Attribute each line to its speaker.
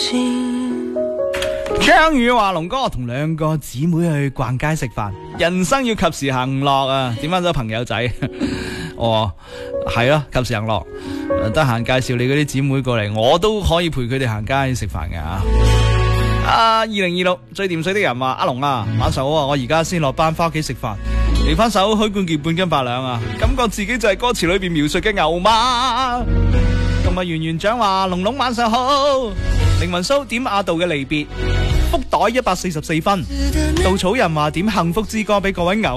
Speaker 1: 張宇話龍哥同兩個姊妹去逛街食飯，人生要及時行樂啊！點翻咗朋友仔？哦，係咯，及時行樂。得閒介紹你嗰啲姊妹過嚟，我都可以陪佢哋行街食飯嘅啊！2026最掂水的人話：阿龍啊，晚上好啊！我而家先落班翻屋企食飯，嚟翻首許冠傑半斤八兩啊！感覺自己就係歌詞裏邊描述嘅牛馬。同埋圓圓長話：龍龍晚上好，凌雲蘇點阿杜嘅離別。福袋144分，稻草人話點幸福之歌俾各位牛